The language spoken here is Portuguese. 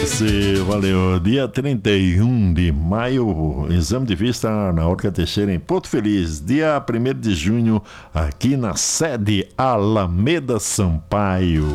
Valeu. Dia 31 de maio, exame de vista na Ótica Teixeira em Porto Feliz. Dia 1º de junho, aqui na sede Alameda Sampaio.